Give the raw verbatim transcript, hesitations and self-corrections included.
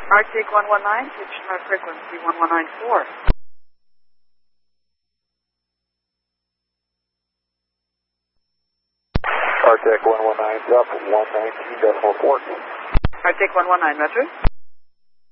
Arctic one one nine, pitch our frequency one one nine four. Arctic one one nine, up one nineteen decimal four. Arctic one one nine, Metro.